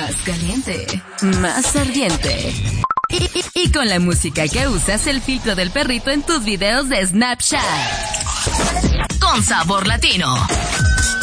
más caliente, más ardiente. Y con la música que usas, el filtro del perrito en tus videos de Snapchat. Con sabor latino.